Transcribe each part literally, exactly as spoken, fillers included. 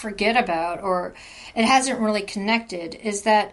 forget about, or it hasn't really connected, is that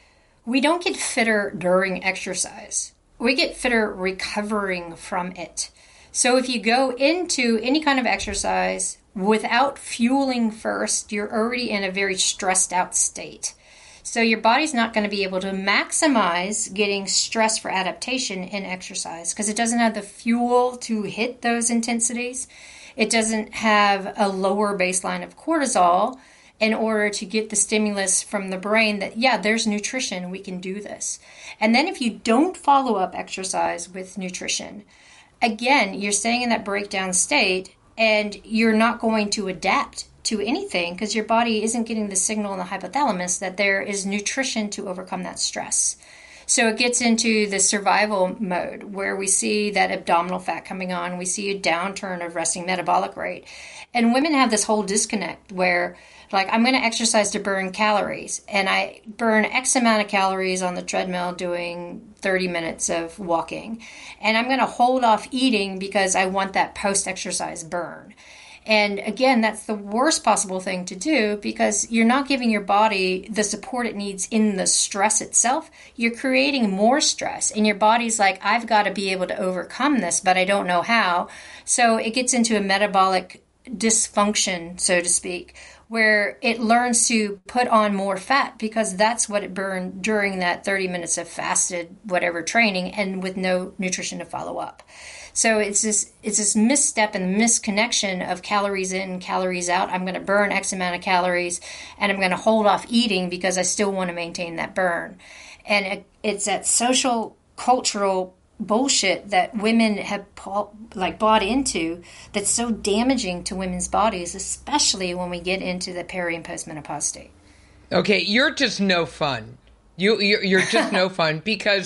we don't get fitter during exercise. We get fitter recovering from it. So if you go into any kind of exercise without fueling first, you're already in a very stressed out state. So your body's not going to be able to maximize getting stress for adaptation in exercise because it doesn't have the fuel to hit those intensities. It doesn't have a lower baseline of cortisol in order to get the stimulus from the brain that, yeah, there's nutrition, we can do this. And then if you don't follow up exercise with nutrition, again, you're staying in that breakdown state and you're not going to adapt to anything because your body isn't getting the signal in the hypothalamus that there is nutrition to overcome that stress. So it gets into the survival mode where we see that abdominal fat coming on. We see a downturn of resting metabolic rate. And women have this whole disconnect where, like, I'm going to exercise to burn calories. And I burn X amount of calories on the treadmill doing thirty minutes of walking. And I'm going to hold off eating because I want that post-exercise burn. And again, that's the worst possible thing to do because you're not giving your body the support it needs in the stress itself. You're creating more stress and your body's like, I've got to be able to overcome this, but I don't know how. So it gets into a metabolic dysfunction, so to speak, where it learns to put on more fat because that's what it burned during that thirty minutes of fasted whatever training and with no nutrition to follow up. So it's this it's this misstep and misconnection of calories in, calories out. I'm going to burn X amount of calories and I'm going to hold off eating because I still want to maintain that burn. And it, it's that social, cultural bullshit that women have like bought into that's so damaging to women's bodies, especially when we get into the peri and postmenopause state. Okay, you're just no fun. You you're, you're just no fun because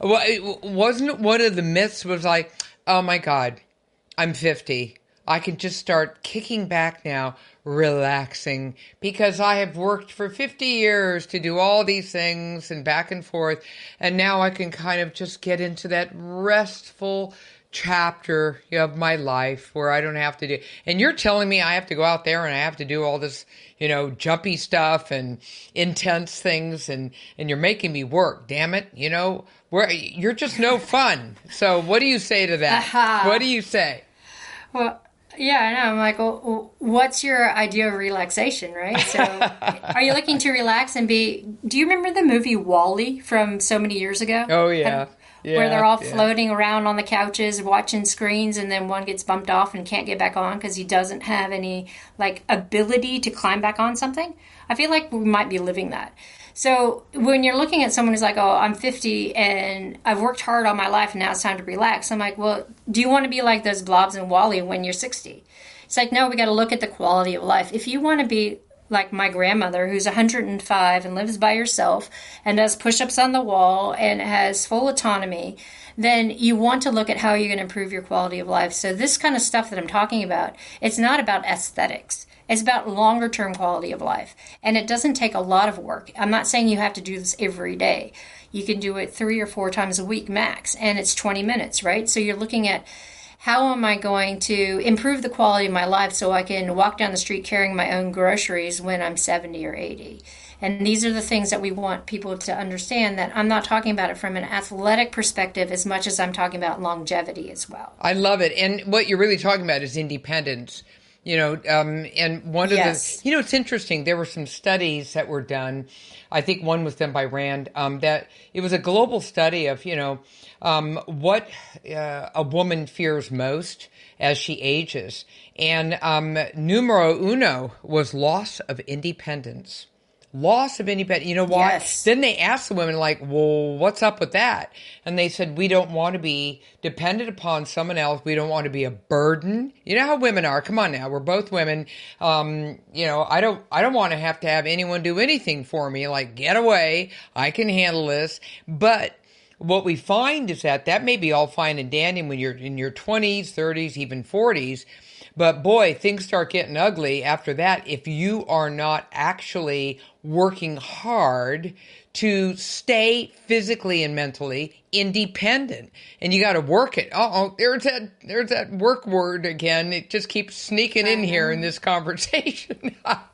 wasn't one of the myths was like, oh my God, I'm fifty. I can just start kicking back now, relaxing, because I have worked for fifty years to do all these things and back and forth. And now I can kind of just get into that restful chapter of my life where I don't have to do. And you're telling me I have to go out there and I have to do all this, you know, jumpy stuff and intense things. And, and you're making me work. Damn it. You know, where you're just no fun. So what do you say to that? Uh-huh. What do you say? Well, yeah, I know. I'm like, well, what's your idea of relaxation, right? So are you looking to relax and be, do you remember the movie WALL-E from so many years ago? Oh, yeah. Yeah, where they're all yeah. floating around on the couches watching screens and then one gets bumped off and can't get back on because he doesn't have any like ability to climb back on something. I feel like we might be living that. So when you're looking at someone who's like, oh, I'm fifty and I've worked hard all my life and now it's time to relax. I'm like, well, do you want to be like those blobs in WALL-E when you're sixty? It's like, no, we got to look at the quality of life. If you want to be like my grandmother who's one hundred five and lives by herself and does push-ups on the wall and has full autonomy, then you want to look at how you're going to improve your quality of life. So this kind of stuff that I'm talking about, it's not about aesthetics. It's about longer-term quality of life. And it doesn't take a lot of work. I'm not saying you have to do this every day. You can do it three or four times a week max, and it's twenty minutes, right? So you're looking at how am I going to improve the quality of my life so I can walk down the street carrying my own groceries when I'm seventy or eighty? And these are the things that we want people to understand, that I'm not talking about it from an athletic perspective as much as I'm talking about longevity as well. I love it. And what you're really talking about is independence. You know, um, and one of yes. the, you know, it's interesting. There were some studies that were done. I think one was done by Rand, um, that it was a global study of, you know, um, what uh, a woman fears most as she ages. And um, numero uno was loss of independence. Loss of independence. You know why? Yes. Then they asked the women, like, well, what's up with that? And they said, we don't want to be dependent upon someone else. We don't want to be a burden. You know how women are. Come on now. We're both women. Um, you know, I don't, I don't want to have to have anyone do anything for me. Like, get away. I can handle this. But what we find is that that may be all fine and dandy when you're in your twenties, thirties, even forties. But boy, things start getting ugly after that if you are not actually working hard to stay physically and mentally independent. And you got to work it. Uh-oh, there's that, there's that work word again. It just keeps sneaking in here in this conversation.